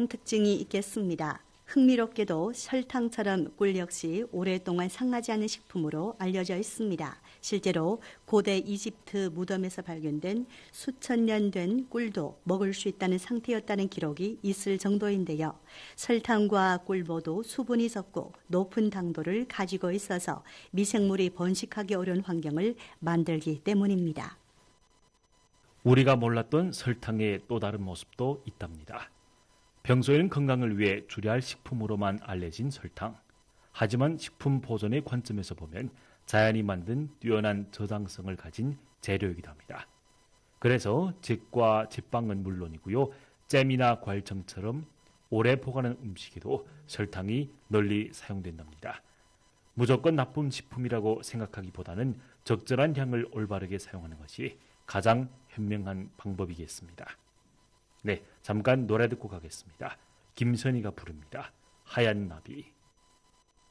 설탕 특징이 있겠습니다. 흥미롭게도 설탕처럼 꿀 역시 오랫동안 상하지 않은 식품으로 알려져 있습니다. 실제로 고대 이집트 무덤에서 발견된 수천 년 된 꿀도 먹을 수 있다는 상태였다는 기록이 있을 정도인데요. 설탕과 꿀 모두 수분이 적고 높은 당도를 가지고 있어서 미생물이 번식하기 어려운 환경을 만들기 때문입니다. 우리가 몰랐던 설탕의 또 다른 모습도 있답니다. 평소에는 건강을 위해 줄여야 할 식품으로만 알려진 설탕. 하지만 식품 보존의 관점에서 보면 자연이 만든 뛰어난 저장성을 가진 재료이기도 합니다. 그래서 잭과 제빵은 물론이고요. 잼이나 과일청처럼 오래 보관하는 음식에도 설탕이 널리 사용된답니다. 무조건 나쁜 식품이라고 생각하기보다는 적절한 양을 올바르게 사용하는 것이 가장 현명한 방법이겠습니다. 네, 잠깐 노래 듣고 가겠습니다. 김선희가 부릅니다. 하얀 나비.